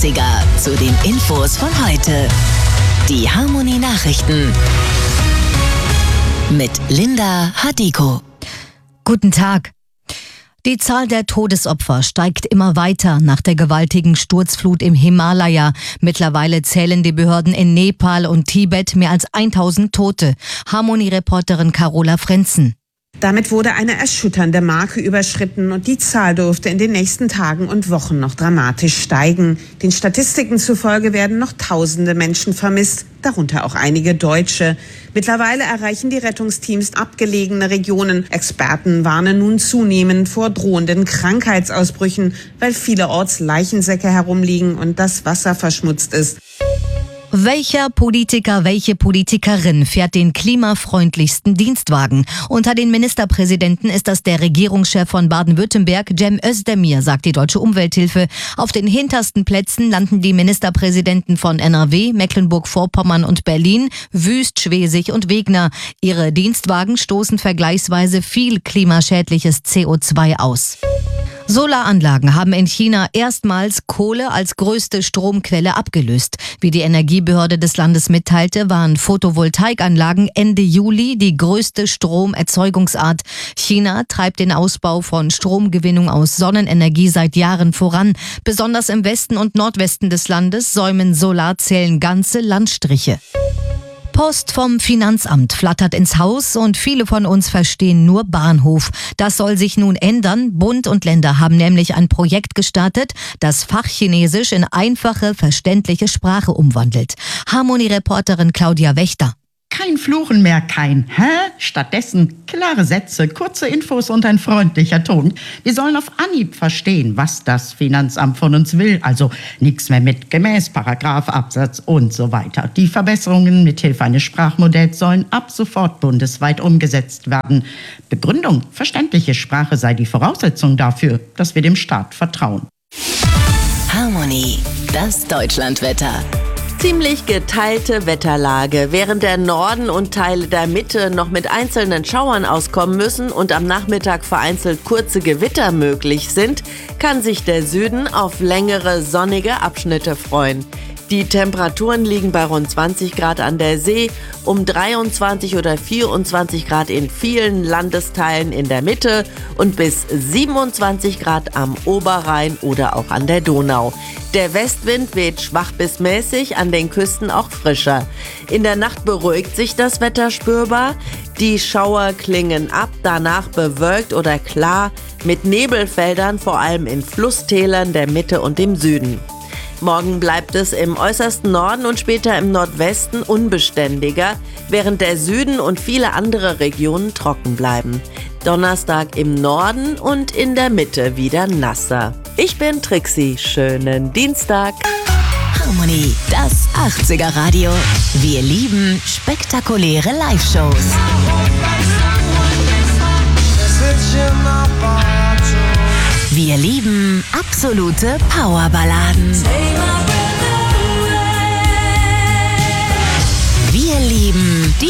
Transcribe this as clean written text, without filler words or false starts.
80er zu den Infos von heute. Die Harmony Nachrichten mit Linda Hadiko. Guten Tag. Die Zahl der Todesopfer steigt immer weiter nach der gewaltigen Sturzflut im Himalaya. Mittlerweile zählen die Behörden in Nepal und Tibet mehr als 1000 Tote. Harmony-Reporterin Carola Frenzen. Damit wurde eine erschütternde Marke überschritten und die Zahl dürfte in den nächsten Tagen und Wochen noch dramatisch steigen. Den Statistiken zufolge werden noch tausende Menschen vermisst, darunter auch einige Deutsche. Mittlerweile erreichen die Rettungsteams abgelegene Regionen. Experten warnen nun zunehmend vor drohenden Krankheitsausbrüchen, weil vielerorts Leichensäcke herumliegen und das Wasser verschmutzt ist. Welcher Politiker, welche Politikerin fährt den klimafreundlichsten Dienstwagen? Unter den Ministerpräsidenten ist das der Regierungschef von Baden-Württemberg, Cem Özdemir, sagt die Deutsche Umwelthilfe. Auf den hintersten Plätzen landen die Ministerpräsidenten von NRW, Mecklenburg-Vorpommern und Berlin, Wüst, Schwesig und Wegner. Ihre Dienstwagen stoßen vergleichsweise viel klimaschädliches CO2 aus. Solaranlagen haben in China erstmals Kohle als größte Stromquelle abgelöst. Wie die Energiebehörde des Landes mitteilte, waren Photovoltaikanlagen Ende Juli die größte Stromerzeugungsart. China treibt den Ausbau von Stromgewinnung aus Sonnenenergie seit Jahren voran. Besonders im Westen und Nordwesten des Landes säumen Solarzellen ganze Landstriche. Post vom Finanzamt flattert ins Haus und viele von uns verstehen nur Bahnhof. Das soll sich nun ändern. Bund und Länder haben nämlich ein Projekt gestartet, das Fachchinesisch in einfache, verständliche Sprache umwandelt. Harmony-Reporterin Claudia Wächter. Kein Fluchen mehr, kein Hä? Stattdessen klare Sätze, kurze Infos und ein freundlicher Ton. Wir sollen auf Anhieb verstehen, was das Finanzamt von uns will. Also nichts mehr mit gemäß, Paragraph, Absatz und so weiter. Die Verbesserungen mithilfe eines Sprachmodells sollen ab sofort bundesweit umgesetzt werden. Begründung: verständliche Sprache sei die Voraussetzung dafür, dass wir dem Staat vertrauen. Harmony, das Deutschlandwetter. Ziemlich geteilte Wetterlage. Während der Norden und Teile der Mitte noch mit einzelnen Schauern auskommen müssen und am Nachmittag vereinzelt kurze Gewitter möglich sind, kann sich der Süden auf längere sonnige Abschnitte freuen. Die Temperaturen liegen bei rund 20 Grad an der See, um 23 oder 24 Grad in vielen Landesteilen in der Mitte und bis 27 Grad am Oberrhein oder auch an der Donau. Der Westwind weht schwach bis mäßig, an den Küsten auch frischer. In der Nacht beruhigt sich das Wetter spürbar. Die Schauer klingen ab, danach bewölkt oder klar mit Nebelfeldern, vor allem in Flusstälern der Mitte und im Süden. Morgen bleibt es im äußersten Norden und später im Nordwesten unbeständiger, während der Süden und viele andere Regionen trocken bleiben. Donnerstag im Norden und in der Mitte wieder nasser. Ich bin Trixie. Schönen Dienstag. Harmony, das 80er Radio. Wir lieben spektakuläre Live-Shows. Wir lieben absolute Powerballaden.